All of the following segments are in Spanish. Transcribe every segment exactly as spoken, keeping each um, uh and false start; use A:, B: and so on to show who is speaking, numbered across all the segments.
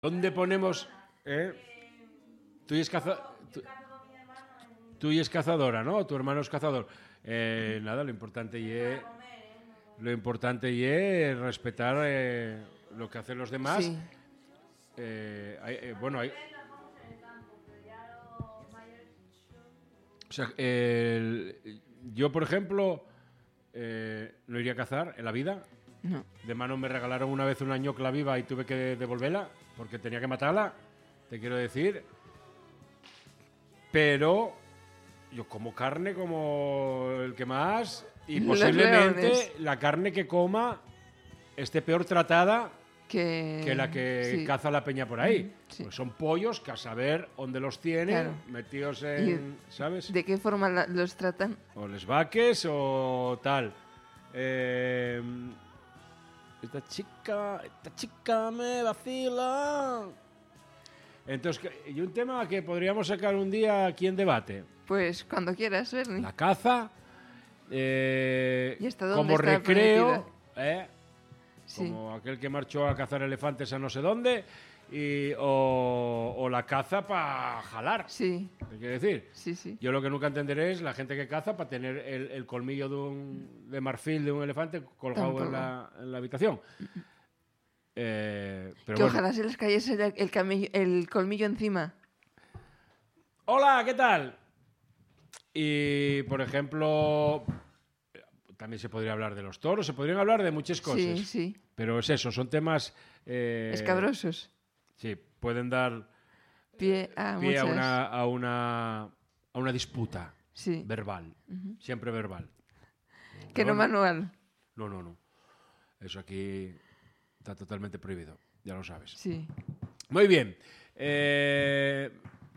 A: ¿Dónde ponemos...? ¿Eh? Tú y es caza... tú, tú y es cazadora, ¿no? Tu hermano es cazador. Eh, nada, lo importante y es... Lo importante y es respetar eh, lo que hacen los demás.
B: Sí.
A: Eh, hay, eh, bueno, hay... O sea, el, yo, por ejemplo, eh, no iría a cazar en la vida.
B: No.
A: De mano me regalaron una vez una ñocla viva y tuve que devolverla porque tenía que matarla, te quiero decir. Pero yo como carne como el que más y
B: Los
A: posiblemente
B: leones.
A: la carne que coma esté peor tratada
B: Que,
A: que la que
B: sí.
A: caza la peña por ahí.
B: Sí.
A: Pues son pollos que a saber dónde los tienen,
B: Claro.
A: metidos en, ¿sabes?
B: ¿De qué forma la- los tratan?
A: O les vaques o tal. Eh, esta chica, esta chica me vacila. Entonces, que- y un tema que podríamos sacar un día aquí en debate.
B: Pues cuando quieras, Bernie.
A: La caza, eh,
B: ¿Y hasta dónde
A: como
B: está
A: recreo, ¿eh?
B: Sí.
A: Como aquel que marchó a cazar elefantes a no sé dónde, y, o, o la caza para jalar.
B: Sí,
A: ¿Qué quiere decir?
B: sí, sí.
A: Yo lo que nunca entenderé es la gente que caza para tener el, el colmillo de, un, de marfil de un elefante colgado en la, en la habitación. Eh, pero
B: que
A: bueno.
B: ojalá se les cayese el, el, camillo- el colmillo encima.
A: Hola, ¿qué tal? Y, por ejemplo, también se podría hablar de los toros, se podrían hablar de muchas cosas.
B: Sí, sí.
A: Pero es eso, son temas... eh,
B: Escabrosos.
A: Sí, pueden dar
B: Pie a
A: pie a
B: muchas...
A: una, a, una, a una disputa
B: Sí.
A: verbal, siempre verbal.
B: Que no manual.
A: No, no, no. Eso aquí está totalmente prohibido, ya lo sabes.
B: Sí.
A: Muy bien. Eh,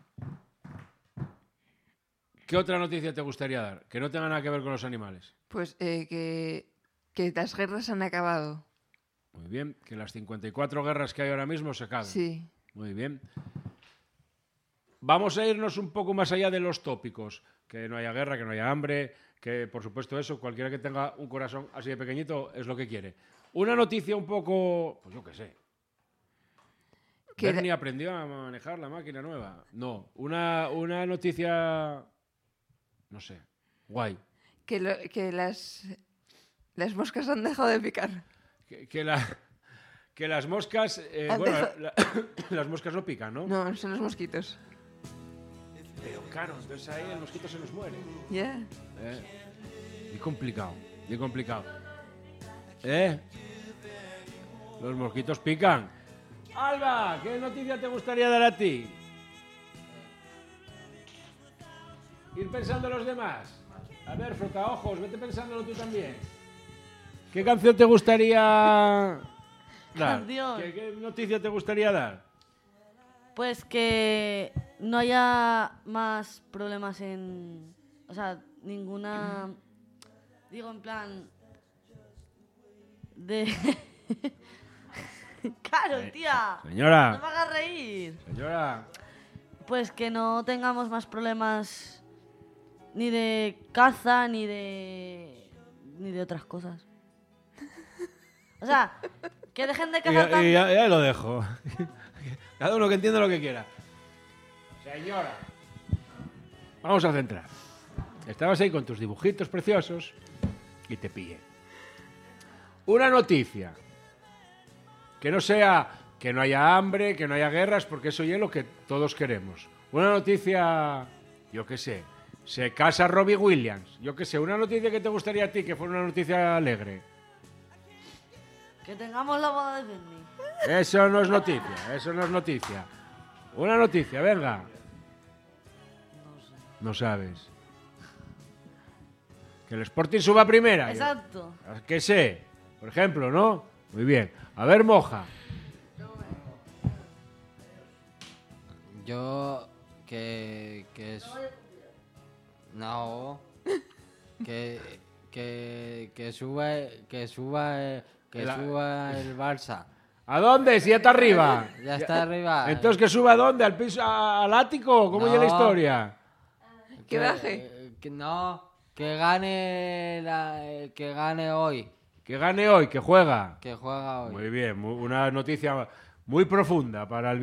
A: ¿Qué otra noticia te gustaría dar? Que no tenga nada que ver con los animales.
B: Pues eh, que, que las guerras han acabado.
A: Muy bien. Que las cincuenta y cuatro guerras que hay ahora mismo se acaben.
B: Sí.
A: Muy bien. Vamos a irnos un poco más allá de los tópicos. Que no haya guerra, que no haya hambre, que por supuesto eso, cualquiera que tenga un corazón así de pequeñito es lo que quiere. Una noticia un poco, pues yo qué sé.
B: Que
A: Bernie aprendió a manejar la máquina nueva. No, una, una noticia, no sé, guay.
B: Que, lo- que las, las moscas han dejado de picar.
A: Que, que la, que las moscas, eh,
B: Han
A: bueno,
B: dejado-
A: la- las moscas no pican, ¿no?
B: No, son los mosquitos.
A: Pero claro, entonces ahí el mosquito se nos muere.
B: Ya.
A: ¿Eh? Y complicado, y complicado. ¿Eh? Los mosquitos pican. Alba, ¿qué noticia te gustaría dar a ti? Ir pensando en los demás. A ver, frota ojos, vete pensándolo tú también. ¿Qué canción te gustaría dar?
C: Canción.
A: ¿Qué, qué noticia te gustaría dar?
C: Pues que no haya más problemas en... O sea, ninguna... Digo, en plan... De... Claro, tía.
A: Señora.
C: No me hagas reír.
A: Señora.
C: Pues que no tengamos más problemas ni de caza, ni de... Ni de otras cosas. O sea, que dejen de
A: Y,
C: cazar tanto...
A: y ya, ya lo dejo. Cada uno que entienda lo que quiera. Señora. Vamos a centrar. Estabas ahí con tus dibujitos preciosos y te pillé. Una noticia. Que no sea que no haya hambre, que no haya guerras, porque eso ya es lo que todos queremos. Una noticia, yo qué sé, se casa Robbie Williams. Yo qué sé, una noticia que te gustaría a ti, que fuera una noticia alegre.
C: Que tengamos la boda de Bernie.
A: Eso no es noticia, eso no es noticia. Una noticia, venga. No sabes. Que el Sporting suba a primera.
C: Exacto.
A: Yo- ¿Qué sé? Por ejemplo, ¿no? Muy bien. A ver, Moja.
D: Yo que que es no que que que suba que suba que
A: La-
D: suba el Barça.
A: ¿A dónde? Si ya está arriba.
D: Ya está arriba.
A: Entonces, ¿que suba a dónde? ¿Al piso, a- al ático? ¿Cómo
D: No.
A: llega la historia?
B: Que baje.
D: eh, que no, que gane la, que gane hoy,
A: Que gane hoy, que juega.
D: que juega hoy.
A: Muy bien, mu- una noticia muy profunda para el